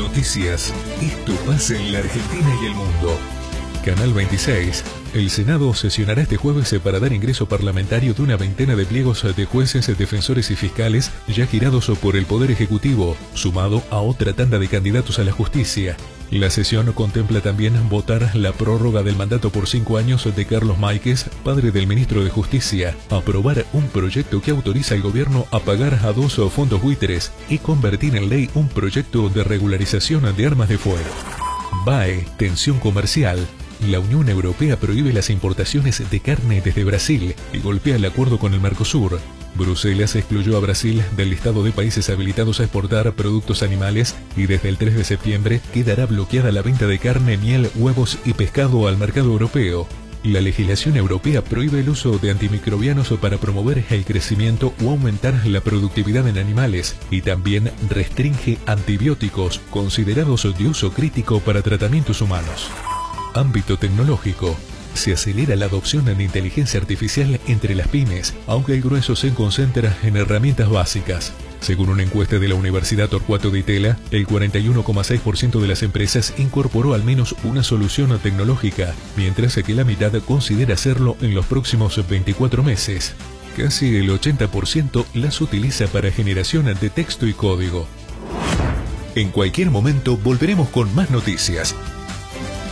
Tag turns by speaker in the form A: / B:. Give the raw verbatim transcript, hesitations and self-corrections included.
A: noticias. Esto pasa en la Argentina y el mundo. Canal veintiséis. El Senado sesionará este jueves para dar ingreso parlamentario de una veintena de pliegos de jueces, defensores y fiscales ya girados por el Poder Ejecutivo, sumado a otra tanda de candidatos a la justicia. La sesión contempla también votar la prórroga del mandato por cinco años de Carlos Máiquez, padre del ministro de Justicia, aprobar un proyecto que autoriza al gobierno a pagar a dos fondos buitres y convertir en ley un proyecto de regularización de armas de fuego. B A E, tensión comercial. La Unión Europea prohíbe las importaciones de carne desde Brasil y golpea el acuerdo con el Mercosur. Bruselas excluyó a Brasil del listado de países habilitados a exportar productos animales y desde el tres de septiembre quedará bloqueada la venta de carne, miel, huevos y pescado al mercado europeo. La legislación europea prohíbe el uso de antimicrobianos para promover el crecimiento o aumentar la productividad en animales y también restringe antibióticos considerados de uso crítico para tratamientos humanos. Ámbito tecnológico. Se acelera la adopción de inteligencia artificial entre las pymes, aunque el grueso se concentra en herramientas básicas. Según una encuesta de la Universidad Torcuato Di Tella, el cuarenta y uno coma seis por ciento de las empresas incorporó al menos una solución tecnológica, mientras que la mitad considera hacerlo en los próximos veinticuatro meses. Casi el ochenta por ciento las utiliza para generación de texto y código. En cualquier momento volveremos con más noticias.